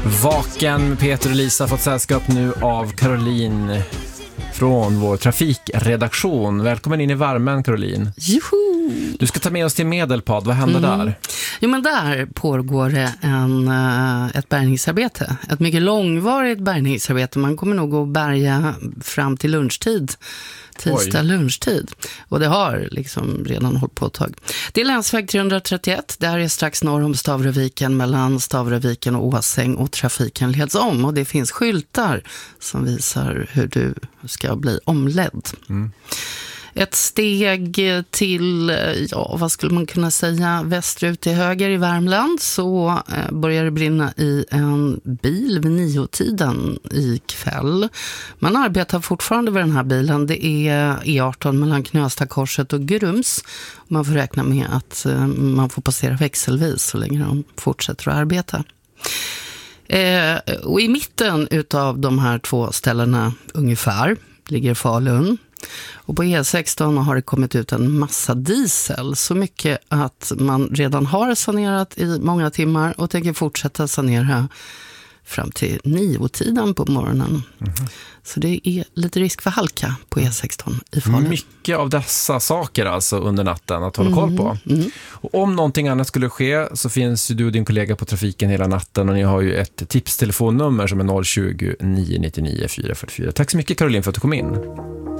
Vaken med Peter och Lisa, fått sällskap nu av Caroline från vår trafikredaktion. Välkommen in i värmen, Caroline. Juhu! Du ska ta med oss till Medelpad. Vad händer där? Jo, men där pågår det ett bärgningsarbete. Ett mycket långvarigt bärgningsarbete. Man kommer nog att bärga fram till lunchtid. Tisdag lunchtid. Och det har liksom redan hållit på ett tag. Det är länsväg 331. Det här är strax norr om Stavreviken, mellan Stavreviken och Åsäng, och trafiken leds om. Och det finns skyltar som visar hur du ska bli omledd. Ett steg till, vad skulle man kunna säga, västerut till höger i Värmland, så börjar det brinna i en bil vid 9-tiden ikväll. Man arbetar fortfarande vid den här bilen. Det är E18 mellan Knöstakorset och Grums. Man får räkna med att man får passera växelvis så länge de fortsätter att arbeta. Och i mitten utav de här två ställena ungefär ligger Falun. Och på E16 har det kommit ut en massa diesel, så mycket att man redan har sanerat i många timmar och tänker fortsätta sanera fram till 9-tiden på morgonen. Så det är lite risk för halka på E16 i Falun. Mycket av dessa saker alltså under natten att hålla koll på. Och om någonting annat skulle ske så finns ju du och din kollega på trafiken hela natten, och ni har ju ett tipstelefonnummer som är 020 999 444. Tack så mycket, Caroline, för att du kom in.